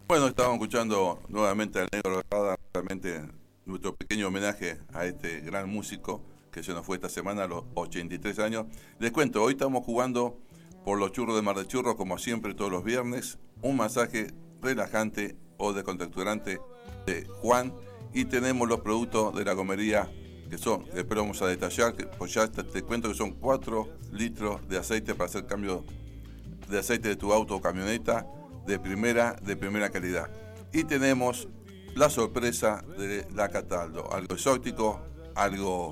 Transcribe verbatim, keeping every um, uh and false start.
Bueno, estábamos escuchando nuevamente al Negro Rada, realmente nuestro pequeño homenaje a este gran músico que se nos fue esta semana a los ochenta y tres años. Les cuento, hoy estamos jugando por los churros de Mar de Churros, como siempre todos los viernes, un masaje relajante o descontracturante de Juan, y tenemos los productos de la comería que son, después vamos a detallar, que, pues ya te, te cuento que son cuatro litros de aceite para hacer cambio de aceite de tu auto o camioneta de primera, de primera calidad. Y tenemos la sorpresa de la Cataldo, algo exótico, algo